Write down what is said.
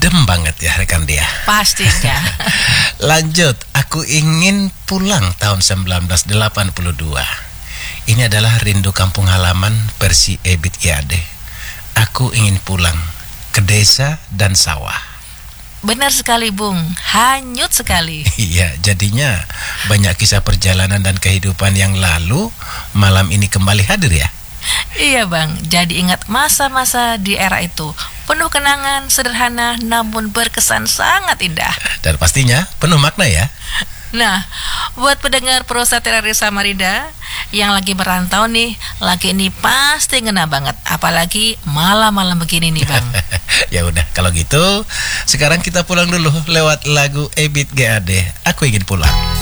adem banget ya rekan dia. Pastinya. Lanjut, aku ingin pulang tahun 1982. Ini adalah rindu kampung halaman versi Ebit G.Ade. Aku ingin pulang ke desa dan sawah. Benar sekali, Bung. Hanyut sekali. Iya, jadinya banyak kisah perjalanan dan kehidupan yang lalu malam ini kembali hadir ya. Iya, Bang. Jadi ingat masa-masa di era itu. Penuh kenangan, sederhana, namun berkesan sangat indah. Dan pastinya penuh makna ya. Nah, buat pendengar Prosa Terari Samarinda yang lagi merantau nih, lagi ini pasti ngena banget. Apalagi malam-malam begini nih, Bang. Ya udah, kalau gitu sekarang kita pulang dulu lewat lagu Ebit G.Ade. Aku ingin pulang.